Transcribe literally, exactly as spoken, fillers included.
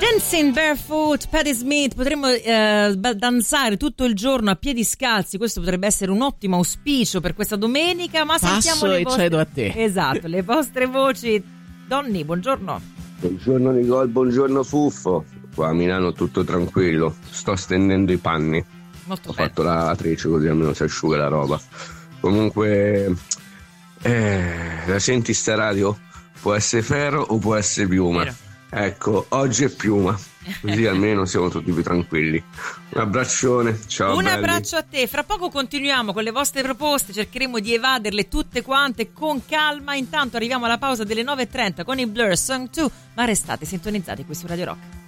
Dancing Barefoot, Patti Smith. Potremmo eh, danzare tutto il giorno a piedi scalzi. Questo potrebbe essere un ottimo auspicio per questa domenica. Ma Passo sentiamo le e vostre... cedo a te. Esatto, le vostre voci. Donny, buongiorno. Buongiorno Nicole, buongiorno Fuffo. Qua a Milano tutto tranquillo. Sto stendendo i panni. Molto Ho bene. fatto la lavatrice così almeno si asciuga la roba. Comunque, eh, la senti sta radio? Può essere ferro o può essere piuma. Vero. Ecco, oggi è piuma, così almeno siamo tutti più tranquilli. Un abbraccione, ciao. Un belli. abbraccio a te. Fra poco continuiamo con le vostre proposte, cercheremo di evaderle tutte quante con calma. Intanto arriviamo alla pausa delle nove e trenta con i Blur Song due, ma restate sintonizzati qui su Radio Rock.